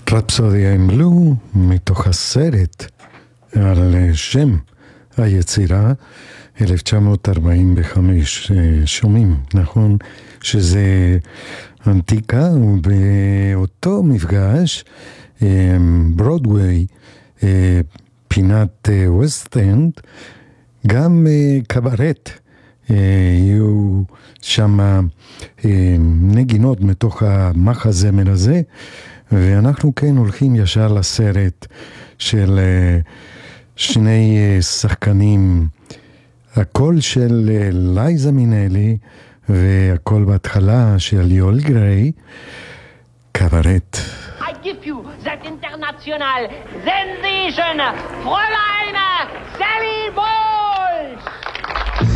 רפסודיה עם בלו, מתוך הסרט על שם היצירה 1945. שומעים, נכון? שזה אנטיקה, ובאותו מפגש ברודווי, פינת ווסט-אנד, גם קברט, יהיו שם נגינות מתוך המחזמר הזה, ואנחנו כן הולכים ישר לסרט של שני שחקנים, הקול של לייזה מינלי והקול בהתחלה של יואל גריי, קברט. I give you that international sensation, Fräulein Sally Bowles!